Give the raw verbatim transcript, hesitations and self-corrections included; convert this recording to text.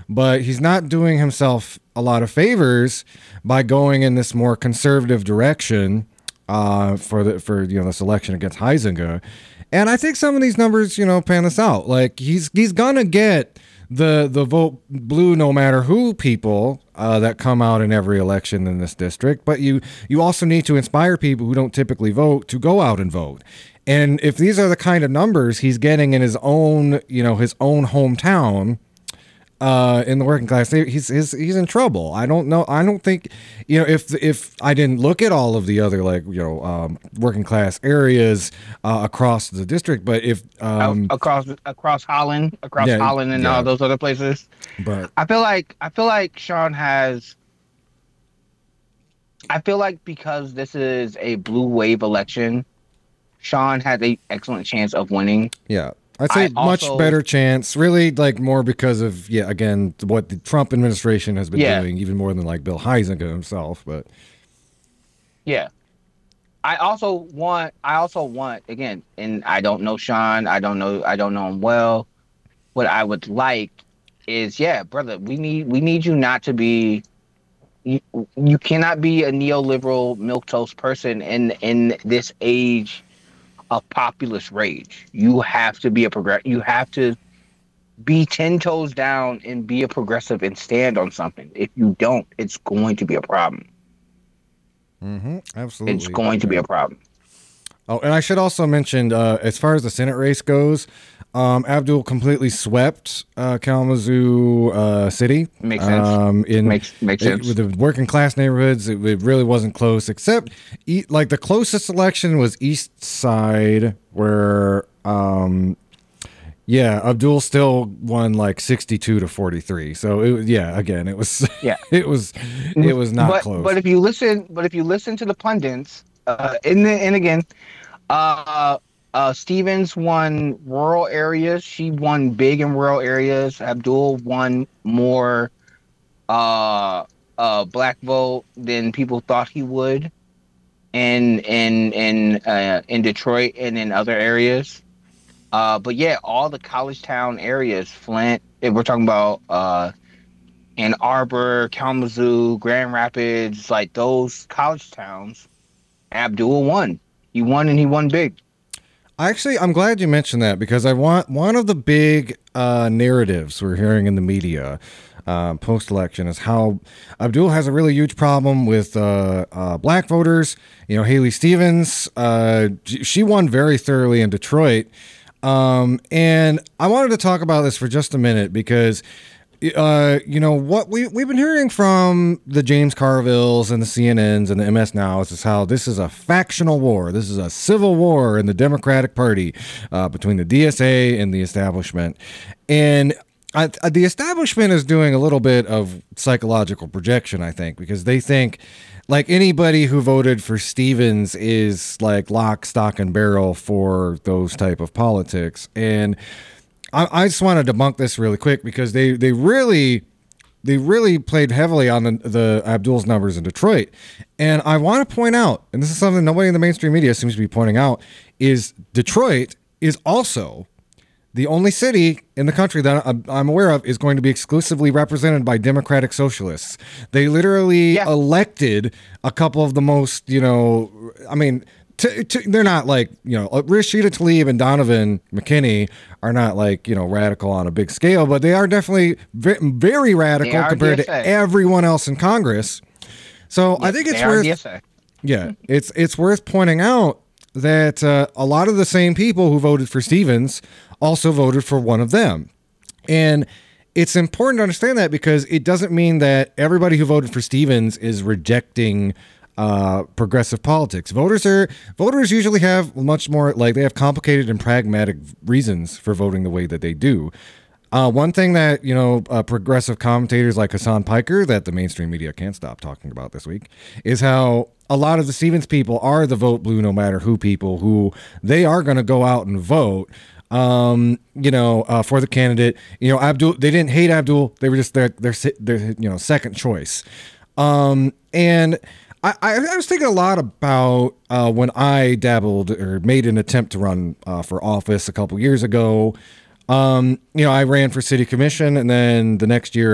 but he's not doing himself a lot of favors by going in this more conservative direction uh, for the for you know this election against Huizenga. And I think some of these numbers, you know, pan this out. Like he's he's gonna get the the vote blue no matter who people uh, that come out in every election in this district. But you you also need to inspire people who don't typically vote to go out and vote. And if these are the kind of numbers he's getting in his own, you know, his own hometown, uh, in the working class, he's, he's he's in trouble. I don't know. I don't think, you know, if if I didn't look at all of the other like you know um, working class areas uh, across the district, but if um, across across Holland, across yeah, Holland, and yeah. all those other places, but I feel like I feel like Sean has. I feel like because this is a blue wave election, Sean has an excellent chance of winning. Yeah. I'd say I much also, better chance, really, like more because of, yeah, again, what the Trump administration has been yeah. doing, even more than like Bill Huizenga himself. But yeah, I also want, I also want, again, and I don't know Sean, I don't know, I don't know him well. What I would like is, yeah, brother, we need, we need you not to be, you, you cannot be a neoliberal milquetoast person in in this age of populist rage. You have to be a progress. You have to be ten toes down and be a progressive and stand on something. If you don't, it's going to be a problem. Mm-hmm, absolutely, it's going to be a problem. Oh, and I should also mention, uh, as far as the Senate race goes, um, Abdul completely swept uh, Kalamazoo uh, City. Makes sense. Um, in makes makes it, sense with the working class neighborhoods. It, it really wasn't close, except e- like the closest election was East Side, where um, yeah, Abdul still won like sixty-two to forty-three. So it, yeah, again, it was yeah, it was it was not but, close. But if you listen, but if you listen to the pundits, uh, and and again, uh. Uh, Stevens won rural areas. She won big in rural areas. Abdul won more uh, uh, black vote than people thought he would, in in in uh, in Detroit and in other areas. Uh, but yeah, all the college town areas, Flint. If we're talking about uh, Ann Arbor, Kalamazoo, Grand Rapids, like those college towns, Abdul won. He won and he won big. Actually, I'm glad you mentioned that because I want one of the big uh, narratives we're hearing in the media uh, post-election is how Abdul has a really huge problem with uh, uh, black voters. You know, Haley Stevens, uh, she won very thoroughly in Detroit. Um, and I wanted to talk about this for just a minute because Uh, you know what we we've been hearing from the James Carvilles and the C N Ns and the M S Nows is how this is a factional war. This is a civil war in the Democratic Party uh, between the D S A and the establishment, and I, the establishment is doing a little bit of psychological projection, I think, because they think like anybody who voted for Stevens is like lock, stock, and barrel for those type of politics, and I, I just want to debunk this really quick because they, they really they really played heavily on the, the Abdul's numbers in Detroit. And I want to point out, and this is something nobody in the mainstream media seems to be pointing out, is Detroit is also the only city in the country that I'm aware of is going to be exclusively represented by Democratic Socialists. They literally yeah. elected a couple of the most, you know, I mean, To, to, they're not like, you know, Rashida Tlaib and Donovan McKinney are not like, you know, radical on a big scale, but they are definitely very, very radical compared D S A. To everyone else in Congress. So yes, I think it's worth, D S A. yeah, it's it's worth pointing out that uh, a lot of the same people who voted for Stevens also voted for one of them. And it's important to understand that because it doesn't mean that everybody who voted for Stevens is rejecting Uh, progressive politics. Voters are voters usually have much more like they have complicated and pragmatic reasons for voting the way that they do. Uh, one thing that you know uh, progressive commentators like Hassan Piker that the mainstream media can't stop talking about this week is how a lot of the Stevens people are the vote blue no matter who people who they are going to go out and vote. Um, you know, uh, for the candidate. You know, Abdul. They didn't hate Abdul. They were just their their their you know second choice. Um, and I, I was thinking a lot about uh, when I dabbled or made an attempt to run uh, for office a couple years ago. Um, you know, I ran for city commission, and then the next year